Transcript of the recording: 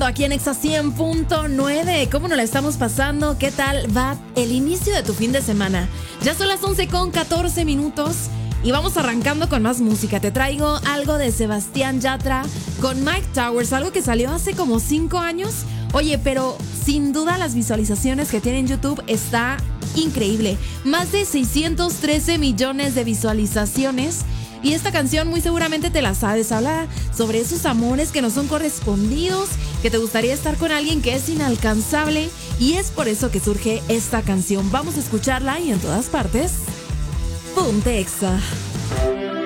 aquí en Exa 100.9. ¿Cómo nos la estamos pasando? ¿Qué tal va el inicio de tu fin de semana? Ya son las 11:14 y vamos arrancando con más música. Te traigo algo de Sebastián Yatra con Mike Towers, algo que salió hace como 5 años. Oye, pero sin duda las visualizaciones que tiene en YouTube está increíble. Más de 613 millones de visualizaciones. Y esta canción muy seguramente te la sabes. Habla sobre esos amores que no son correspondidos, que te gustaría estar con alguien que es inalcanzable. Y es por eso que surge esta canción. Vamos a escucharla y en todas partes, ponte Exa.